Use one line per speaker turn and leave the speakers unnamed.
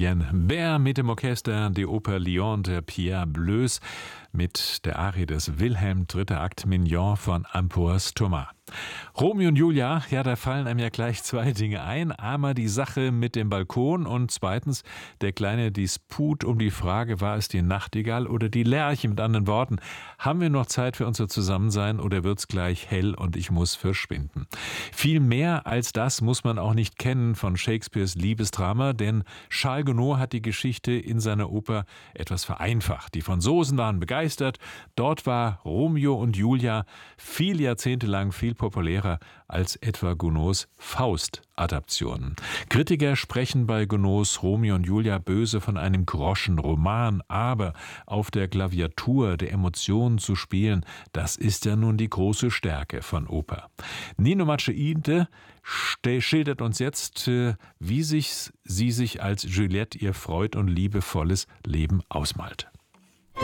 Julien Bert mit dem Orchester die Oper Lion de Pierre Bleus mit der Arie des Wilhelm, dritter Akt Mignon von Ampoise Thomas. Romeo und Julia, ja, da fallen einem ja gleich zwei Dinge ein. Einmal die Sache mit dem Balkon und zweitens der kleine Disput um die Frage, war es die Nachtigall oder die Lerche? Mit anderen Worten, haben wir noch Zeit für unser Zusammensein oder wird's gleich hell und ich muss verschwinden? Viel mehr als das muss man auch nicht kennen von Shakespeares Liebesdrama, denn Charles Gounod hat die Geschichte in seiner Oper etwas vereinfacht. Die Franzosen waren begeistert, dort war Romeo und Julia viele Jahrzehnte lang viel populärer als etwa Gounods Faust-Adaptionen. Kritiker sprechen bei Gounods Romeo und Julia böse von einem Groschenroman, aber auf der Klaviatur der Emotionen zu spielen, das ist ja nun die große Stärke von Oper. Nino Macciinte schildert uns jetzt, wie sie sich als Juliette ihr freud- und liebevolles Leben ausmalt.